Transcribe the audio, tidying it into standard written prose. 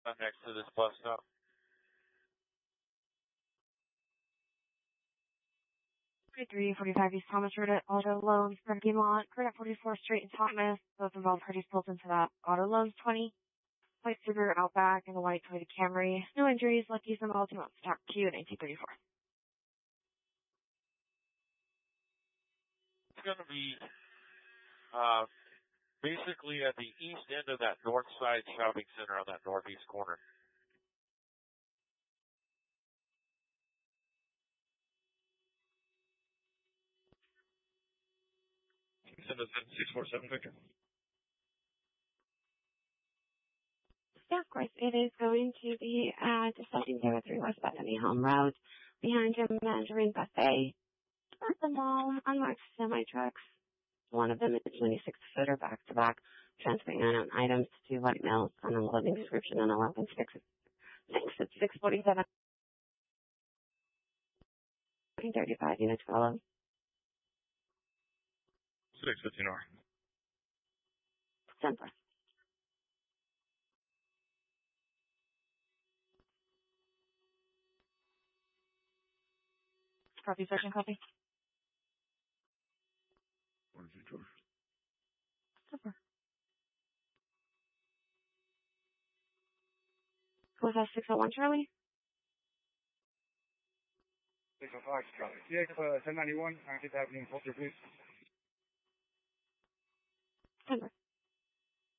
next to this bus stop. .345 East Thomas Road at Auto Loans, parking lot, correct at 44th Street in Thomas. Both involved parties pulled into that. Auto Loans 20. White Subaru Outback and the white Toyota Camry. No injuries. Lucky's involved. 2 months. Stop Q at 1934. It's going to be basically at the east end of that north side shopping center on that northeast corner. Send us in 647 Victor. Yeah, of course. It is going to be at 1703 West Bethany Home Road, behind Jim Mandarin Buffet. At the mall, unmarked semi-trucks. One of them is 26-footer back-to-back, transferring unknown items to White Mills on a loading description on 11-6. Thanks at 647. 35 units follow. 615R. Simple. Copy, searching copy. What is it, George? Super. Was that 601, Charlie? 605, Charlie. CX 1091, active happening, hold your please. Simple.